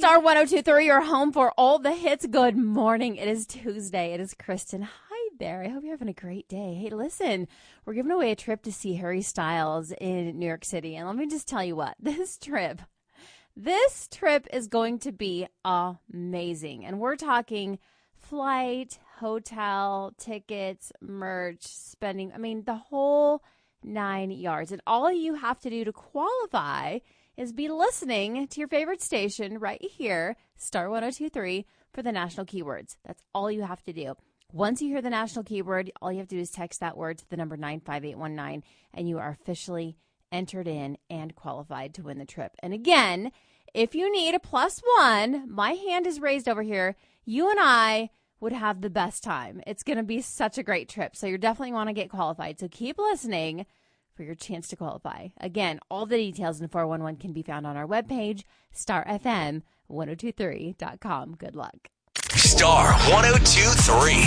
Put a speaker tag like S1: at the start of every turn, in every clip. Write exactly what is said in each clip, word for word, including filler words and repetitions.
S1: Star one oh two point three, your home for all the hits. Good morning. It is Tuesday. It is Kristen. Hi there. I hope you're having a great day. Hey, listen, we're giving away a trip to see Harry Styles in New York City. And let me just tell you what, this trip, this trip is going to be amazing. And we're talking flight, hotel, tickets, merch, spending. I mean, the whole nine yards. And all you have to do to qualify is be listening to your favorite station right here, Star one oh two point three, for the national keywords. That's all you have to do. Once you hear the national keyword, all you have to do is text that word to the number nine five eight one nine, and you are officially entered in and qualified to win the trip. And again, if you need a plus one, my hand is raised over here. You and I would have the best time. It's going to be such a great trip. So you definitely want to get qualified. So keep listening for your chance to qualify. Again, all the details in four one one can be found on our webpage, star f m one oh two three dot com. Good luck.
S2: Star one oh two three.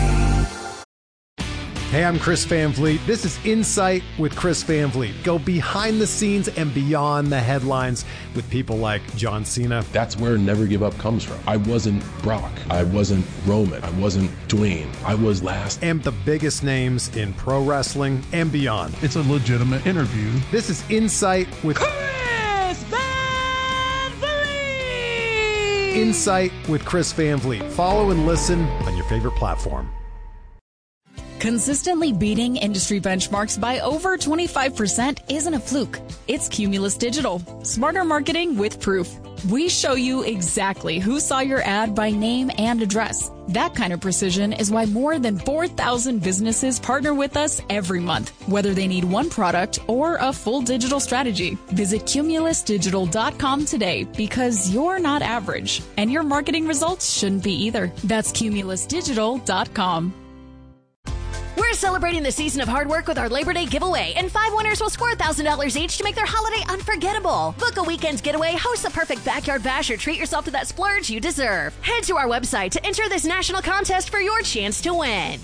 S3: Hey, I'm Chris Van Vliet. This is Insight with Chris Van Vliet. Go behind the scenes and beyond the headlines with people like John Cena.
S4: That's where Never Give Up comes from. I wasn't Brock. I wasn't Roman. I wasn't Dwayne. I was last.
S3: And the biggest names in pro wrestling and beyond.
S5: It's a legitimate interview.
S3: This is Insight with
S6: Chris Van Vliet.
S3: Insight with Chris Van Vliet. Follow and listen on your favorite platform.
S7: Consistently beating industry benchmarks by over twenty-five percent isn't a fluke. It's Cumulus Digital. Smarter marketing with proof. We show you exactly who saw your ad by name and address. That kind of precision is why more than four thousand businesses partner with us every month, whether they need one product or a full digital strategy. Visit cumulus digital dot com today because you're not average, and your marketing results shouldn't be either. That's cumulus digital dot com.
S8: We're celebrating the season of hard work with our Labor Day giveaway, and five winners will score one thousand dollars each to make their holiday unforgettable. Book a weekend getaway, host the perfect backyard bash, or treat yourself to that splurge you deserve. Head to our website to enter this national contest for your chance to win.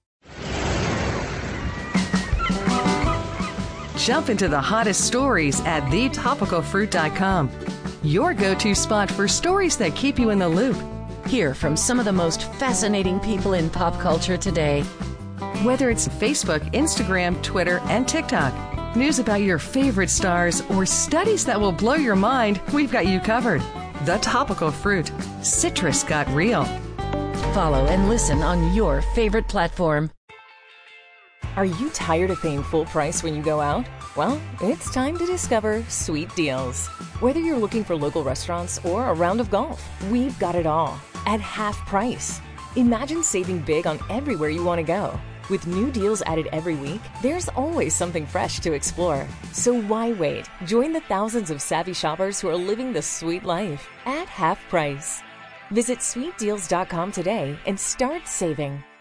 S9: Jump into the hottest stories at the topical fruit dot com. Your go-to spot for stories that keep you in the loop.
S10: Hear from some of the most fascinating people in pop culture today.
S9: Whether it's Facebook, Instagram, Twitter, and TikTok, news about your favorite stars, or studies that will blow your mind, we've got you covered. The Topical Fruit. Citrus got real.
S10: Follow and listen on your favorite platform.
S11: Are you tired of paying full price when you go out? Well, it's time to discover Sweet Deals. Whether you're looking for local restaurants or a round of golf, we've got it all at half price. Imagine saving big on everywhere you want to go. With new deals added every week, there's always something fresh to explore. So why wait? Join the thousands of savvy shoppers who are living the sweet life at half price. Visit sweet deals dot com today and start saving.